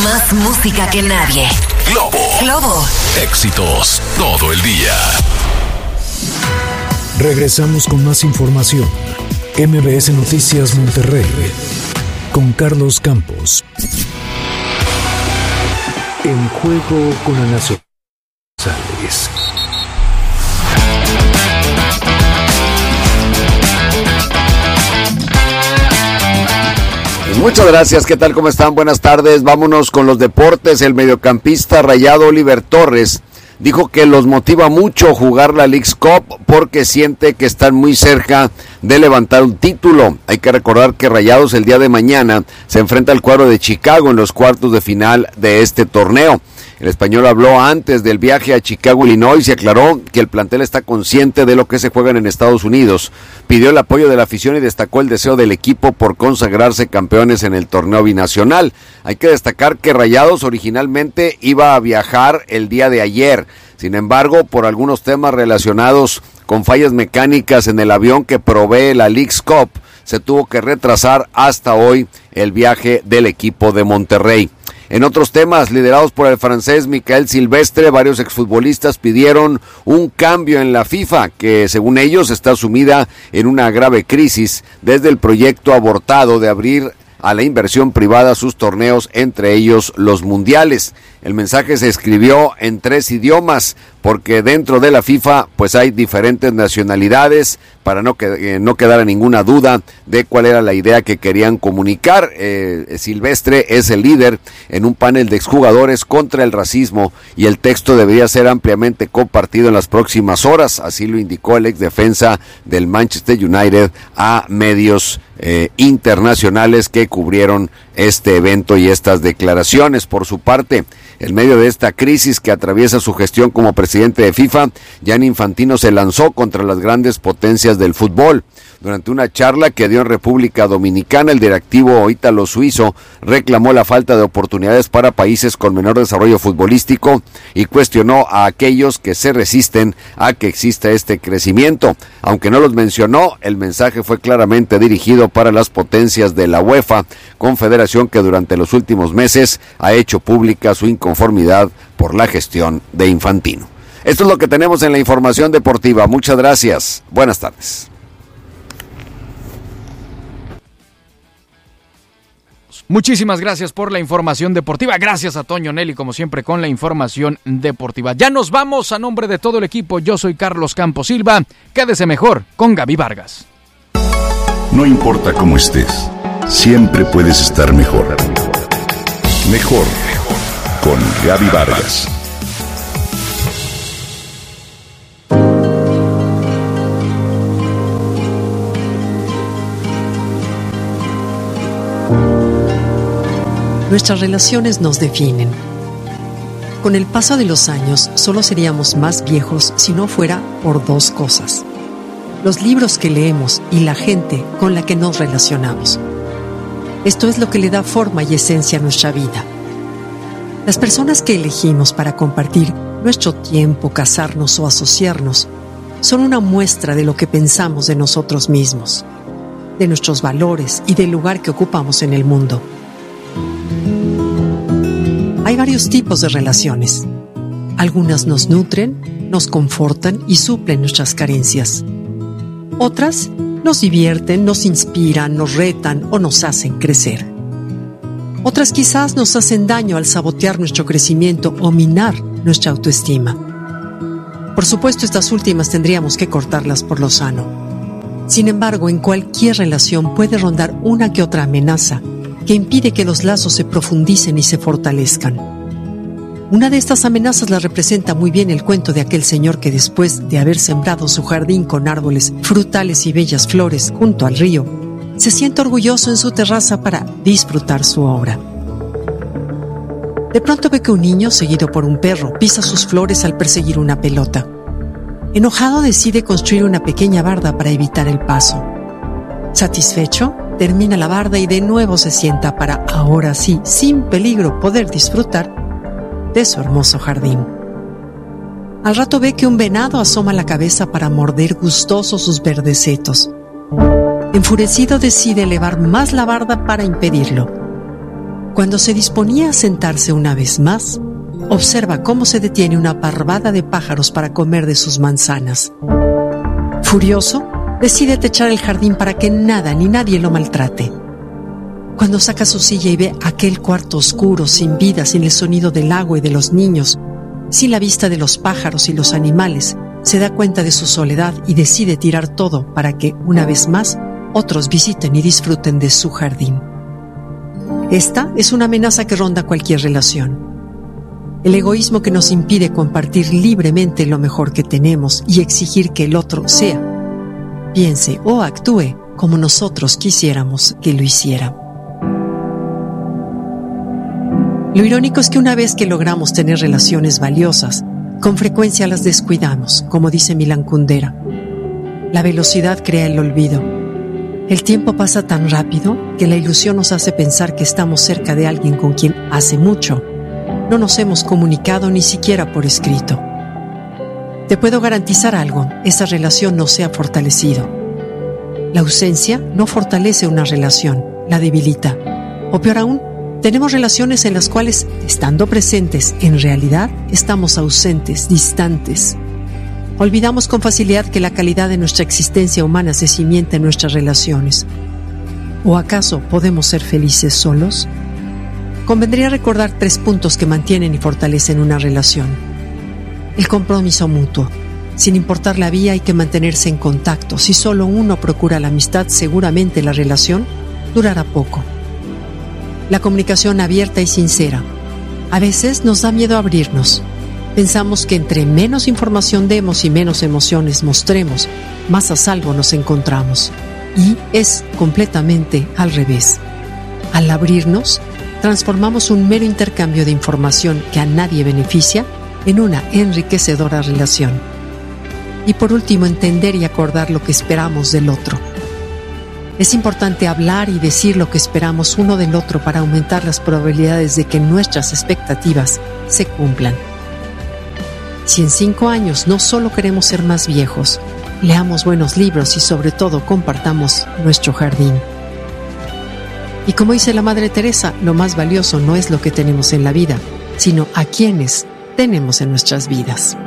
Más música que nadie. Globo. Éxitos todo el día. Regresamos con más información. MBS Noticias Monterrey con Carlos Campos. En juego con Ana González. Muchas gracias, ¿qué tal? ¿Cómo están? Buenas tardes, vámonos con los deportes. El mediocampista rayado Oliver Torres dijo que los motiva mucho jugar la Leagues Cup porque siente que están muy cerca de levantar un título. Hay que recordar que Rayados el día de mañana se enfrenta al cuadro de Chicago en los cuartos de final de este torneo. El español habló antes del viaje a Chicago, Illinois, y aclaró que el plantel está consciente de lo que se juegan en Estados Unidos. Pidió el apoyo de la afición y destacó el deseo del equipo por consagrarse campeones en el torneo binacional. Hay que destacar que Rayados originalmente iba a viajar el día de ayer. Sin embargo, por algunos temas relacionados con fallas mecánicas en el avión que provee la Leagues Cup, se tuvo que retrasar hasta hoy el viaje del equipo de Monterrey. En otros temas, liderados por el francés Michael Silvestre, varios exfutbolistas pidieron un cambio en la FIFA, que según ellos está sumida en una grave crisis desde el proyecto abortado de abrir a la inversión privada sus torneos, entre ellos los mundiales. El mensaje se escribió en 3 idiomas, porque dentro de la FIFA pues hay diferentes nacionalidades, para no quedara ninguna duda de cuál era la idea que querían comunicar. Silvestre es el líder en un panel de exjugadores contra el racismo y el texto debería ser ampliamente compartido en las próximas horas, así lo indicó el ex defensa del Manchester United a medios internacionales que cubrieron este evento y estas declaraciones. Por su parte, en medio de esta crisis que atraviesa su gestión como presidente de FIFA, Gianni Infantino se lanzó contra las grandes potencias del fútbol. Durante una charla que dio en República Dominicana, el directivo ítalo-suizo reclamó la falta de oportunidades para países con menor desarrollo futbolístico y cuestionó a aquellos que se resisten a que exista este crecimiento. Aunque no los mencionó, el mensaje fue claramente dirigido para las potencias de la UEFA, confederación que durante los últimos meses ha hecho pública su inconformidad por la gestión de Infantino. Esto es lo que tenemos en la información deportiva. Muchas gracias. Buenas tardes. Muchísimas gracias por la información deportiva. Gracias a Toño Nelly, como siempre, con la información deportiva. Ya nos vamos. A nombre de todo el equipo, yo soy Carlos Campos Silva. Quédese mejor con Gaby Vargas. No importa cómo estés, siempre puedes estar mejor. Mejor con Gaby Vargas. Nuestras relaciones nos definen. Con el paso de los años, solo seríamos más viejos si no fuera por 2 cosas: los libros que leemos y la gente con la que nos relacionamos. Esto es lo que le da forma y esencia a nuestra vida. Las personas que elegimos para compartir nuestro tiempo, casarnos o asociarnos, son una muestra de lo que pensamos de nosotros mismos, de nuestros valores y del lugar que ocupamos en el mundo. Hay varios tipos de relaciones. Algunas nos nutren, nos confortan y suplen nuestras carencias. Otras nos divierten, nos inspiran, nos retan o nos hacen crecer. Otras quizás nos hacen daño al sabotear nuestro crecimiento o minar nuestra autoestima. Por supuesto, estas últimas tendríamos que cortarlas por lo sano. Sin embargo, en cualquier relación puede rondar una que otra amenaza que impide que los lazos se profundicen y se fortalezcan. Una de estas amenazas la representa muy bien el cuento de aquel señor que, después de haber sembrado su jardín con árboles frutales y bellas flores junto al río, se siente orgulloso en su terraza para disfrutar su obra. De pronto ve que un niño, seguido por un perro, pisa sus flores al perseguir una pelota. Enojado, decide construir una pequeña barda para evitar el paso. Satisfecho, termina la barda y de nuevo se sienta para, ahora sí, sin peligro, poder disfrutar de su hermoso jardín. Al rato ve que un venado asoma la cabeza para morder gustoso sus verdes setos. Enfurecido, decide elevar más la barda para impedirlo. Cuando se disponía a sentarse una vez más, observa cómo se detiene una parvada de pájaros para comer de sus manzanas. Furioso, decide techar el jardín para que nada ni nadie lo maltrate. Cuando saca su silla y ve aquel cuarto oscuro, sin vida, sin el sonido del agua y de los niños, sin la vista de los pájaros y los animales, se da cuenta de su soledad y decide tirar todo para que, una vez más, otros visiten y disfruten de su jardín. Esta es una amenaza que ronda cualquier relación. El egoísmo que nos impide compartir libremente lo mejor que tenemos y exigir que el otro sea, piense o actúe como nosotros quisiéramos que lo hiciera. Lo irónico es que una vez que logramos tener relaciones valiosas, con frecuencia las descuidamos, como dice Milan Kundera. La velocidad crea el olvido. El tiempo pasa tan rápido que la ilusión nos hace pensar que estamos cerca de alguien con quien hace mucho no nos hemos comunicado ni siquiera por escrito. Te puedo garantizar algo, esa relación no se ha fortalecido. La ausencia no fortalece una relación, la debilita. O peor aún, tenemos relaciones en las cuales, estando presentes, en realidad estamos ausentes, distantes. Olvidamos con facilidad que la calidad de nuestra existencia humana se cimienta en nuestras relaciones. ¿O acaso podemos ser felices solos? Convendría recordar 3 puntos que mantienen y fortalecen una relación. El compromiso mutuo. Sin importar la vía, hay que mantenerse en contacto. Si solo uno procura la amistad, seguramente la relación durará poco. La comunicación abierta y sincera. A veces nos da miedo abrirnos. Pensamos que entre menos información demos y menos emociones mostremos, más a salvo nos encontramos. Y es completamente al revés. Al abrirnos, transformamos un mero intercambio de información que a nadie beneficia en una enriquecedora relación. Y por último, entender y acordar lo que esperamos del otro. Es importante hablar y decir lo que esperamos uno del otro para aumentar las probabilidades de que nuestras expectativas se cumplan. Si en 5 años no solo queremos ser más viejos, leamos buenos libros y sobre todo compartamos nuestro jardín. Y como dice la Madre Teresa, lo más valioso no es lo que tenemos en la vida, sino a quienes tenemos en nuestras vidas.